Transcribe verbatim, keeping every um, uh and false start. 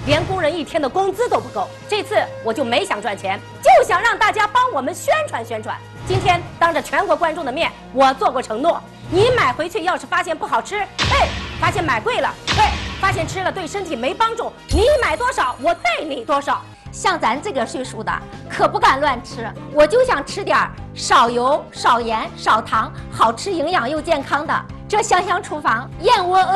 连工人一天的工资都不够。这次我就没想赚钱，就想让大家帮我们宣传宣传。今天当着全国观众的面，我做过承诺，你买回去要是发现不好吃，哎，发现买贵了，哎，发现吃了对身体没帮助，你买多少我带你多少。 像咱这个岁数的，可不敢乱吃。我就想吃点少油、少盐、少糖，好吃、营养又健康的。这香香厨房，燕窝。